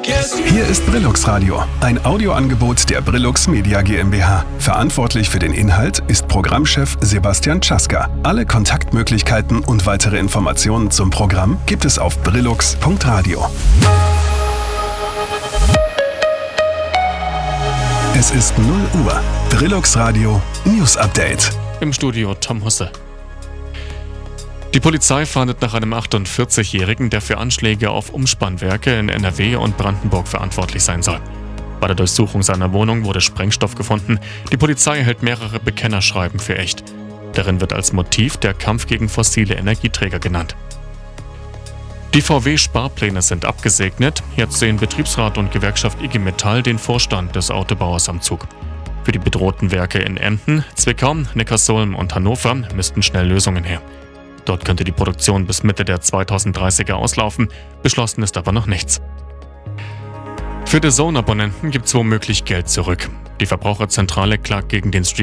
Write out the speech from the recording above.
Hier ist Brillux Radio, ein Audioangebot der Brillux Media GmbH. Verantwortlich für den Inhalt ist Programmchef Sebastian Czaska. Alle Kontaktmöglichkeiten und weitere Informationen zum Programm gibt es auf brillux.radio. Es ist 0 Uhr. Brillux Radio News Update. Im Studio Tom Husse. Die Polizei fahndet nach einem 48-Jährigen, der für Anschläge auf Umspannwerke in NRW und Brandenburg verantwortlich sein soll. Bei der Durchsuchung seiner Wohnung wurde Sprengstoff gefunden. Die Polizei hält mehrere Bekennerschreiben für echt. Darin wird als Motiv der Kampf gegen fossile Energieträger genannt. Die VW-Sparpläne sind abgesegnet. Jetzt sehen Betriebsrat und Gewerkschaft IG Metall den Vorstand des Autobauers am Zug. Für die bedrohten Werke in Emden, Zwickau, Neckarsulm und Hannover müssten schnell Lösungen her. Dort könnte die Produktion bis Mitte der 2030er auslaufen, beschlossen ist aber noch nichts. Für DAZN-Abonnenten gibt es womöglich Geld zurück. Die Verbraucherzentrale klagt gegen den